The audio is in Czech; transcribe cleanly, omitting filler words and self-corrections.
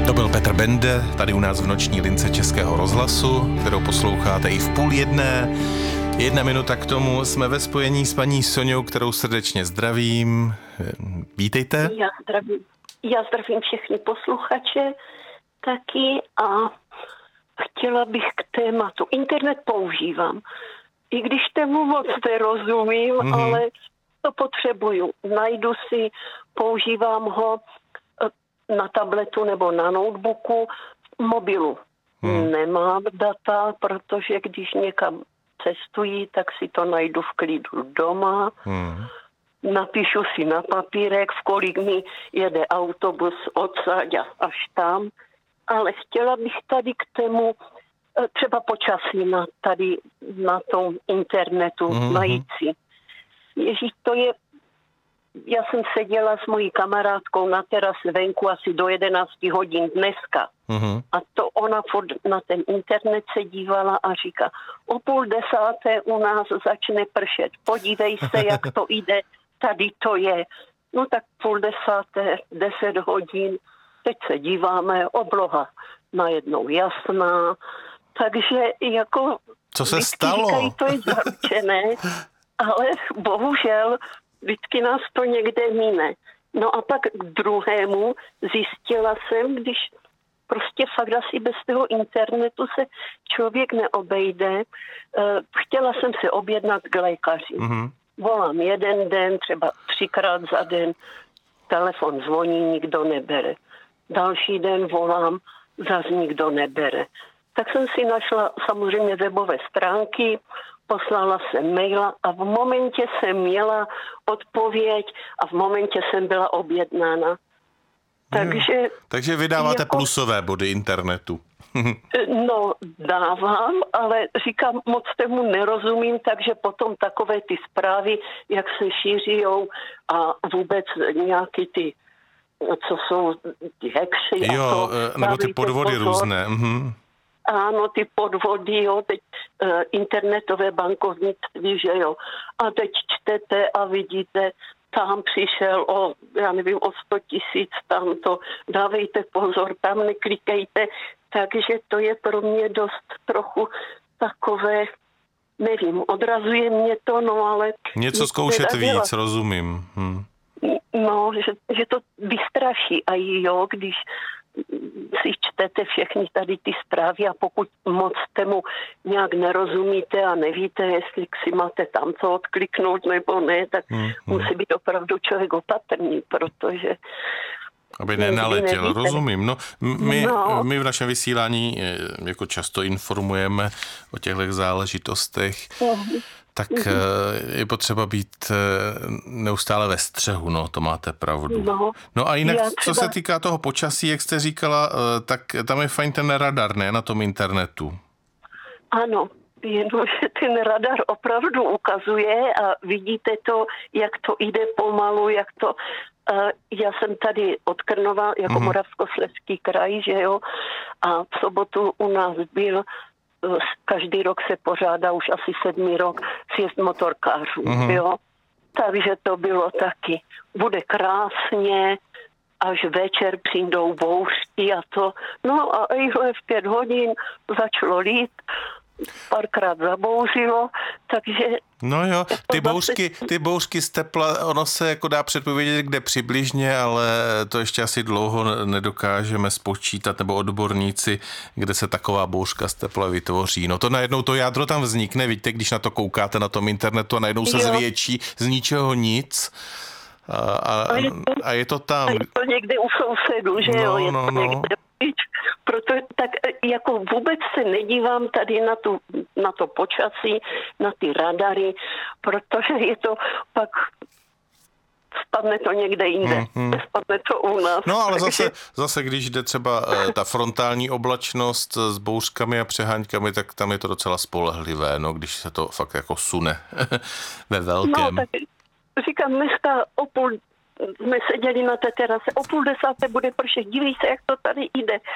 To byl Petr Bende, tady u nás v noční lince Českého rozhlasu, kterou posloucháte i v 12:30. 1 minuta k tomu. Jsme ve spojení s paní Soňou, kterou srdečně zdravím. Vítejte. Já zdravím všechny posluchače taky a chtěla bych k tématu. Internet používám. I když tomu moc nerozumím, ale to potřebuju. Najdu si, používám ho na tabletu nebo na notebooku, v mobilu. Nemám data, protože když někam cestuji, tak si to najdu v klidu doma. Napíšu si na papírek, v kolik mi jede autobus odsaď až tam. Ale chtěla bych tady k tému třeba počasí na tom internetu najít si. Ježíš, to je... Já jsem seděla s mojí kamarádkou na terase venku asi do 11 hodin dneska. A to ona na ten internet se dívala a říká, o 9:30 u nás začne pršet. Podívej se, jak to jde. Tady to je. No tak 9:30, 10 hodin. Teď se díváme, obloha najednou jasná. Takže jako... Co se stalo? Říkají, to je zaručené, ale bohužel vždycky nás to někde mine. No a pak k druhému zjistila jsem, když prostě fakt asi bez toho internetu se člověk neobejde. Chtěla jsem se objednat k lékaři. Volám jeden den, třeba 3krát za den, telefon zvoní, nikdo nebere. Další den volám, zase nikdo nebere. Tak jsem si našla samozřejmě webové stránky, poslala jsem maila a v momentě jsem měla odpověď a v momentě jsem byla objednána. Takže vydáváte plusové body internetu. No, dávám, ale říkám, moc tomu nerozumím, takže potom takové ty zprávy, jak se šířijou a vůbec nějaký ty, co jsou ty hexy. Jo, nebo ty podvody různé. Ano, ty podvody, jo, teď internetové bankovnictví, že jo. A teď čtete a vidíte, tam přišel o 100 000, tam to, dávejte pozor, tam neklikejte. Takže to je pro mě dost trochu takové, nevím, odrazuje mě to, no ale... Něco zkoušet víc, rozumím. No, že to vystraší a jo, když si čtete všechny tady ty zprávy a pokud moc tomu nějak nerozumíte a nevíte, jestli si máte tam co odkliknout nebo ne, tak musí být opravdu člověk opatrný, protože... Aby nenaletěl, rozumím. No, my v našem vysílání jako často informujeme o těchto záležitostech, tak je potřeba být neustále ve střehu, no, to máte pravdu. No a jinak, co se týká toho počasí, jak jste říkala, tak tam je fajn ten radar, ne, na tom internetu. Ano, jenomže ten radar opravdu ukazuje a vidíte to, jak to jde pomalu, jak to... Já jsem tady od Krnova, jako Moravskoslezský kraj, že jo, a v sobotu u nás byl, každý rok se pořádá už asi 7. rok sjezd motorkářů, jo. Takže to bylo taky. Bude krásně, až večer přijdou bouřky a to. No a v 5 hodin začalo lít, párkrát zabouřilo, takže... No jo, ty bouřky z tepla, ono se jako dá předpovědět, kde přibližně, ale to ještě asi dlouho nedokážeme spočítat, nebo odborníci, kde se taková bouřka z tepla vytvoří. No to najednou to jádro tam vznikne, vidíte, když na to koukáte na tom internetu a najednou se zvětší z ničeho nic. A je to tam. A je to někde u sousedů, že jo? Je to někde. Proto tak jako vůbec se nedívám tady na to počasí, na ty radary, protože je to pak spadne to někde jinde, spadne to u nás. No ale zase když jde třeba ta frontální oblačnost s bouřkami a přeháňkami, tak tam je to docela spolehlivé, no, když se to fakt jako sune ve velkém. No tak říkám, dneska jsme seděli na té terase, o 9:30 bude pršet, dívej se, jak to tady jde.